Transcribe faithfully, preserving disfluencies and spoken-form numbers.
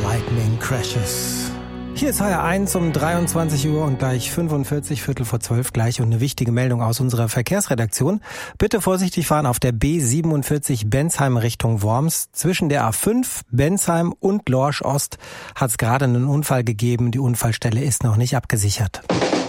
Lightning Crashes. Hier ist H R eins um dreiundzwanzig Uhr und gleich fünfundvierzig, Viertel vor zwölf gleich und eine wichtige Meldung aus unserer Verkehrsredaktion. Bitte vorsichtig fahren auf der B siebenundvierzig Bensheim Richtung Worms. Zwischen der A fünf, Bensheim und Lorsch Ost hat es gerade einen Unfall gegeben. Die Unfallstelle ist noch nicht abgesichert.